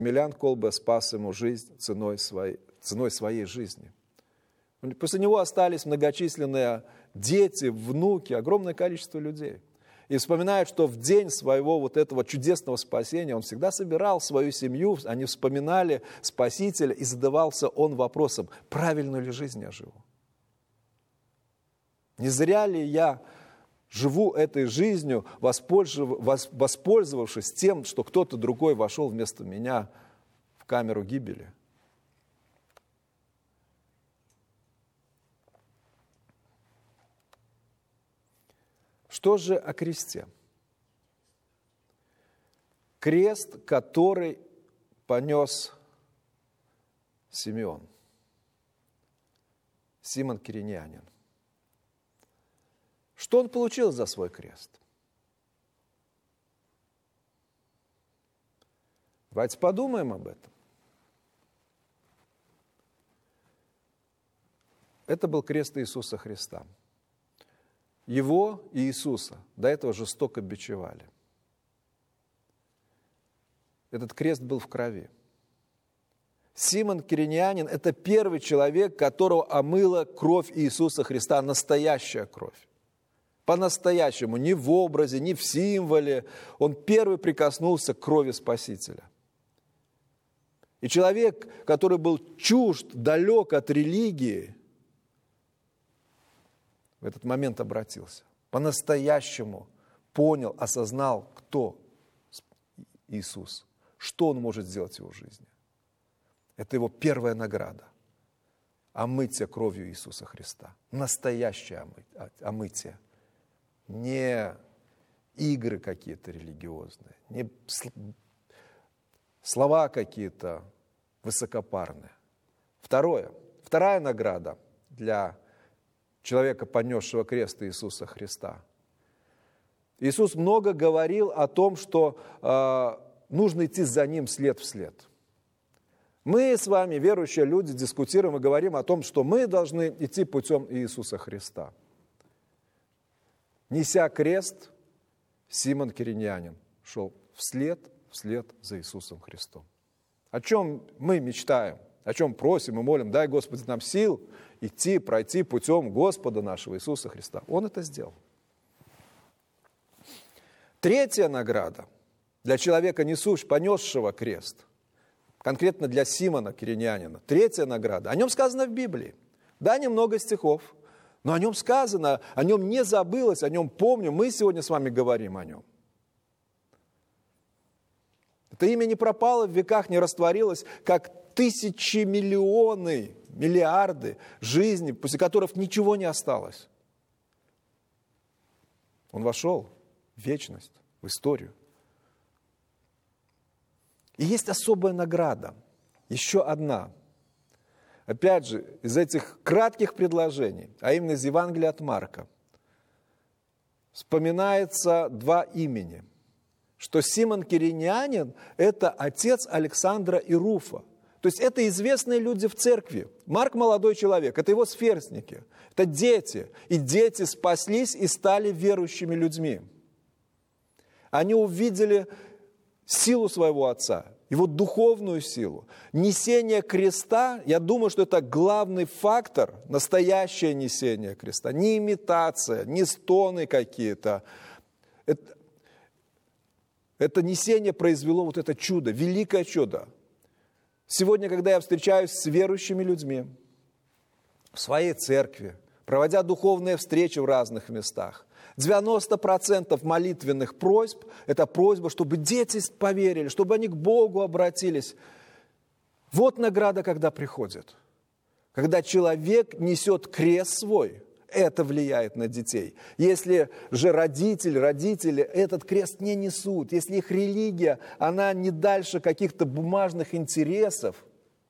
Емельян Колбе спас ему жизнь ценой своей жизни. После него остались многочисленные дети, внуки, огромное количество людей. И вспоминают, что в день своего вот этого чудесного спасения он всегда собирал свою семью, они вспоминали Спасителя, и задавался он вопросом, правильную ли жизнь я живу? Не зря ли я живу этой жизнью, воспользовавшись тем, что кто-то другой вошел вместо меня в камеру гибели? Что же о кресте? Крест, который понес Симеон, Симон Киринянин. Что он получил за свой крест? Давайте подумаем об этом. Это был крест Иисуса Христа. Его и Иисуса до этого жестоко бичевали. Этот крест был в крови. Симон Киринянин – это первый человек, которого омыла кровь Иисуса Христа, настоящая кровь. По-настоящему, не в образе, не в символе. Он первый прикоснулся к крови Спасителя. И человек, который был чужд, далек от религии, в этот момент обратился. По-настоящему понял, осознал, кто Иисус, что Он может сделать в его жизни. Это его первая награда. Омытие кровью Иисуса Христа. Настоящее омытие. Не игры какие-то религиозные, не слова какие-то высокопарные. Вторая награда для человека, понесшего крест Иисуса Христа. Иисус много говорил о том, что нужно идти за Ним след в след. Мы с вами, верующие люди, дискутируем и говорим о том, что мы должны идти путем Иисуса Христа. Неся крест, Симон Киринянин шел вслед за Иисусом Христом. О чем мы мечтаем, о чем просим и молим, дай, Господи, нам сил идти, пройти путем Господа нашего Иисуса Христа. Он это сделал. Третья награда для человека, понесшего крест, конкретно для Симона Киринянина. Третья награда. О нем сказано в Библии. Да, немного стихов, но о нем сказано, о нем не забылось, о нем помню. Мы сегодня с вами говорим о нем. Это имя не пропало в веках, не растворилось, как тысячи, миллионы, миллиарды жизней, после которых ничего не осталось. Он вошел в вечность, в историю. И есть особая награда, еще одна. Опять же, из этих кратких предложений, а именно из Евангелия от Марка, вспоминается два имени. Что Симон Киринянин – это отец Александра и Руфа. То есть это известные люди в церкви. Марк – молодой человек, это его сверстники, это дети. И дети спаслись и стали верующими людьми. Они увидели силу своего отца, его духовную силу. Несение креста, я думаю, что это главный фактор, настоящее несение креста. Не имитация, не стоны какие-то. Это несение произвело вот это чудо, великое чудо. Сегодня, когда я встречаюсь с верующими людьми в своей церкви, проводя духовные встречи в разных местах, 90% молитвенных просьб – это просьба, чтобы дети поверили, чтобы они к Богу обратились. Вот награда, когда приходит. Когда человек несет крест свой, это влияет на детей. Если же родители этот крест не несут, если их религия, она не дальше каких-то бумажных интересов,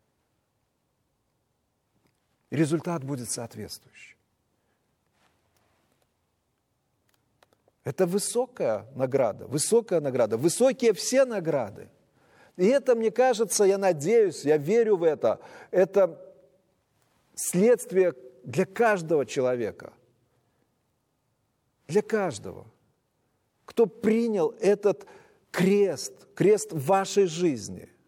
результат будет соответствующий. Это высокая награда, высокие все награды. И это, мне кажется, я надеюсь, я верю в это следствие для каждого человека, для каждого, кто принял этот крест в вашей жизни –